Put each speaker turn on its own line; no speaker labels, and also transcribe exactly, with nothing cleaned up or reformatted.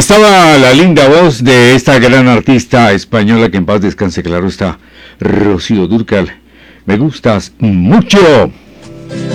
estaba la linda voz de esta gran artista española, que en paz descanse, claro está, Rocío Dúrcal. Me gustas mucho.